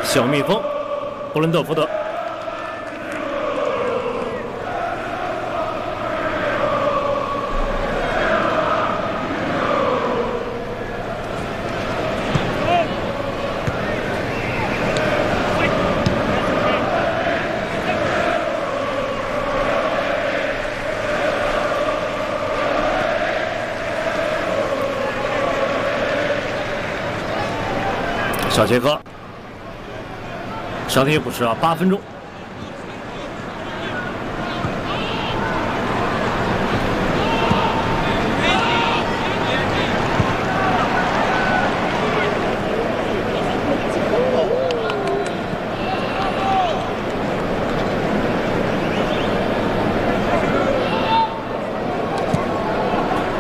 小蜜蜂，布伦特福德。小杰克，上天也不迟啊，8分钟。